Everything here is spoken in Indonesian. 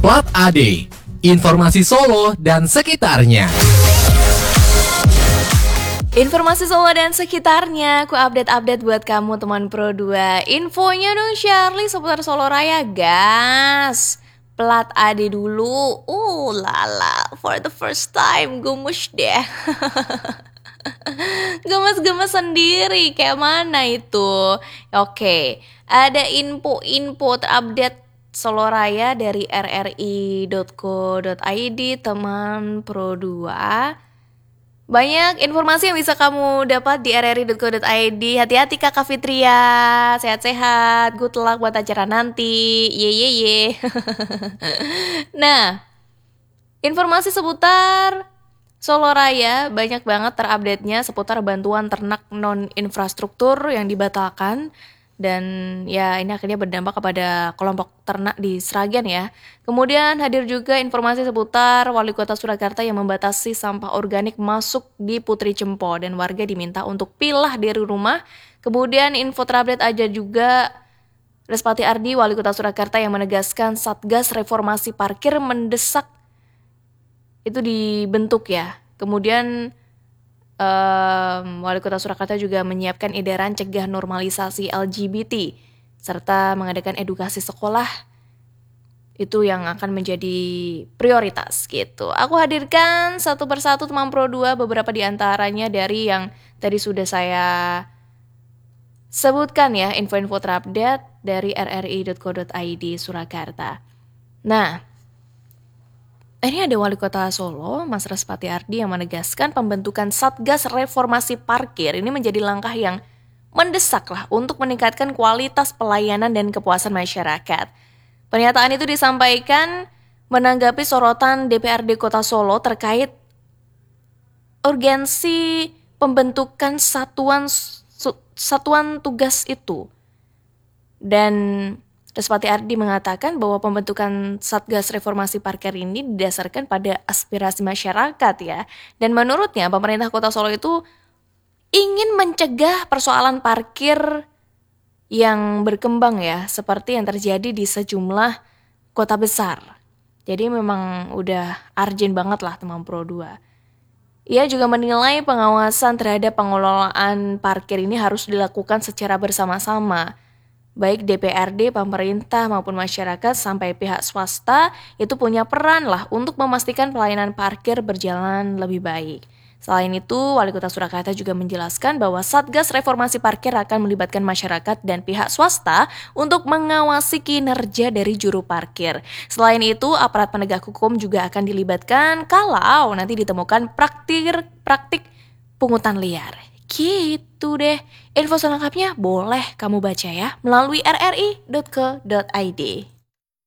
Plat AD, informasi Solo dan sekitarnya. Informasi Solo dan sekitarnya, aku update buat kamu teman Pro 2. Infonya dong Shirley seputar Solo Raya, gas. Plat AD dulu, lala, for the first time, gemes deh. Gemes-gemes sendiri, kayak mana itu? Oke, ada info terupdate Solo Raya dari rri.co.id, teman Pro 2. Banyak informasi yang bisa kamu dapat di rri.co.id. Hati-hati Kakak Fitria, sehat-sehat, good luck buat acara nanti. Ye. Nah, informasi seputar Solo Raya banyak banget terupdate-nya seputar bantuan ternak non-infrastruktur yang dibatalkan. Dan ya ini akhirnya berdampak kepada kelompok ternak di Sragen ya. Kemudian hadir juga informasi seputar Wali Kota Surakarta yang membatasi sampah organik masuk di Putri Cempo dan warga diminta untuk pilah dari rumah. Kemudian info terupdate aja juga Respati Ardi, Wali Kota Surakarta yang menegaskan Satgas Reformasi Parkir mendesak itu dibentuk ya. Kemudian Wali Kota Surakarta juga menyiapkan edaran cegah normalisasi LGBT serta mengadakan edukasi sekolah itu yang akan menjadi prioritas gitu. Aku hadirkan satu persatu teman Pro 2 beberapa di antaranya dari yang tadi sudah saya sebutkan ya, info-info terupdate dari rri.co.id Surakarta. Nah, ini ada Wali Kota Solo, Mas Respati Ardi yang menegaskan pembentukan Satgas Reformasi Parkir ini menjadi langkah yang mendesak lah untuk meningkatkan kualitas pelayanan dan kepuasan masyarakat. Pernyataan itu disampaikan menanggapi sorotan DPRD Kota Solo terkait urgensi pembentukan satuan tugas itu. Dan Respati Ardi mengatakan bahwa pembentukan Satgas Reformasi Parkir ini didasarkan pada aspirasi masyarakat ya. Dan menurutnya pemerintah Kota Solo itu ingin mencegah persoalan parkir yang berkembang ya, seperti yang terjadi di sejumlah kota besar. Jadi memang udah urgent banget lah teman Pro 2. Ia juga menilai pengawasan terhadap pengelolaan parkir ini harus dilakukan secara bersama-sama. Baik DPRD, pemerintah maupun masyarakat sampai pihak swasta itu punya peran lah untuk memastikan pelayanan parkir berjalan lebih baik. Selain itu, Wali Kota Surakarta juga menjelaskan bahwa Satgas Reformasi Parkir akan melibatkan masyarakat dan pihak swasta untuk mengawasi kinerja dari juru parkir. Selain itu, aparat penegak hukum juga akan dilibatkan kalau nanti ditemukan praktik pungutan liar. Gitu deh. Info selengkapnya boleh kamu baca ya melalui rri.co.id.